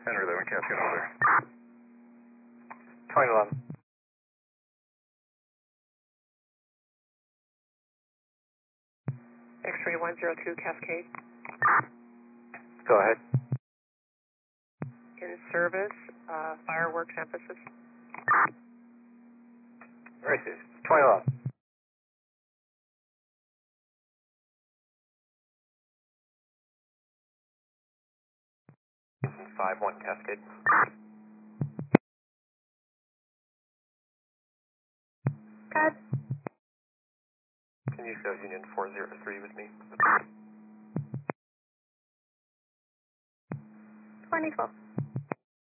Enter 11 Cascade over there. 2011. X-ray 102 Cascade. Go ahead. In service, fireworks emphasis. Racist. 2011. Houston 5-1 Cascade. Got Can you show Union 403 with me? 2012.